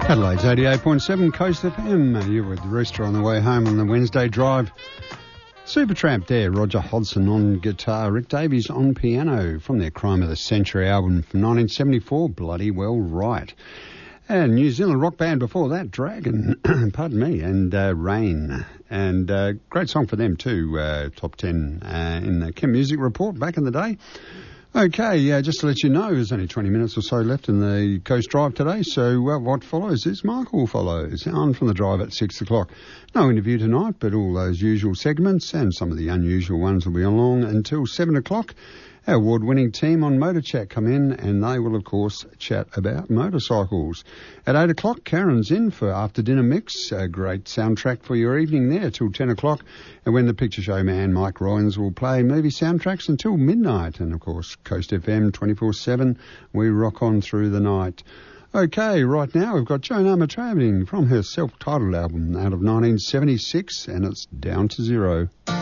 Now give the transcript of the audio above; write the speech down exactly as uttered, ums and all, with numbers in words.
Adelaide's eighty-eight point seven Coast F M. You with the Rooster on the way home on the Wednesday drive. Supertramp there, Roger Hodgson on guitar, Rick Davies on piano from their Crime of the Century album from nineteen seventy-four, Bloody Well Right. And New Zealand rock band before that, Dragon, pardon me, and uh, Rain. And uh, great song for them too, uh, top ten uh, in the Chem Music Report back in the day. Okay, uh, just to let you know, there's only twenty minutes or so left in the Coast Drive today, so uh, what follows is Michael follows on from the drive at six o'clock. No interview tonight, but all those usual segments and some of the unusual ones will be along until seven o'clock. Our award-winning team on Motor Chat come in, and they will, of course, chat about motorcycles. At eight o'clock, Karen's in for after-dinner mix, a great soundtrack for your evening there till ten o'clock, and when the picture show man, Mike Royans, will play movie soundtracks until midnight. And, of course, Coast F M twenty-four seven, we rock on through the night. Okay, right now we've got Joan Armatrading from her self-titled album out of nineteen seventy-six, and it's Down to Zero.